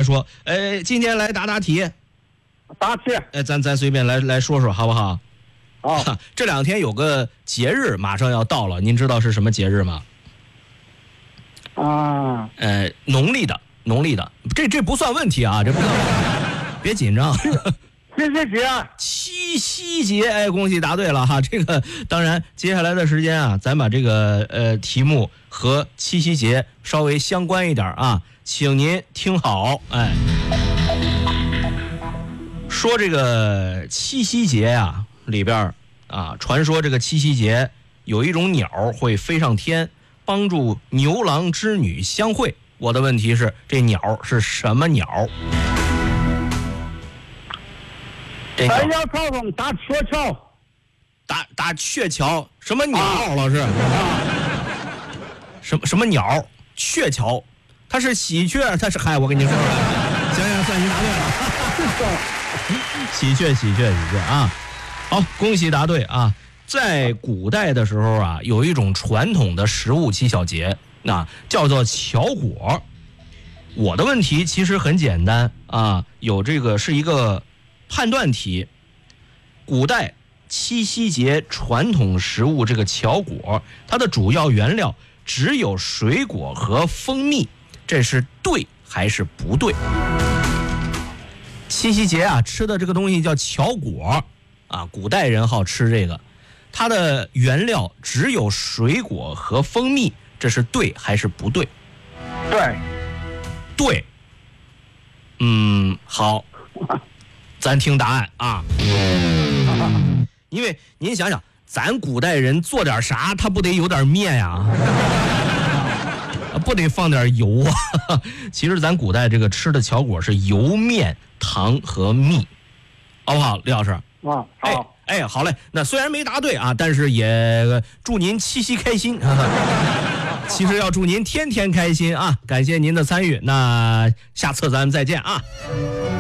说。今天来答题。 答题。 咱随便来说说好不好？ 好。 这2天有个节日马上要到了，您知道是什么节日吗？ 啊。 农历的，这不算问题啊，这不算问题，别紧张。七夕节，恭喜答对了哈！这个当然，接下来的时间啊，咱把这个题目和七夕节稍微相关一点啊，请您听好。说这个七夕节啊，里边啊，传说这个七夕节有一种鸟会飞上天，帮助牛郎织女相会。我的问题是，这鸟是什么鸟？ 要操纵打鹊桥。 打鹊桥？什么鸟？老师？什么鸟？鹊桥？它是喜鹊，它是我跟你说，行，算你答对了。喜鹊啊！好，恭喜答对啊！在古代的时候啊，有一种传统的食物七小节，叫做巧果。我的问题其实很简单啊，有这个是一个判断题。古代七夕节传统食物这个巧果，它的主要原料只有水果和蜂蜜，这是对还是不对？七夕节啊，吃的这个东西叫巧果啊，古代人好吃这个，它的原料只有水果和蜂蜜，这是对还是不对？对。好，咱听答案啊。因为您想想，咱古代人做点啥，他不得有点面呀？不得放点油啊？其实咱古代这个吃的巧果是油、面、糖和蜜，好不好，李老师？ 好。 好嘞。那虽然没答对啊，但是也祝您七夕开心。其实要祝您天天开心啊！感谢您的参与，那下次咱们再见啊。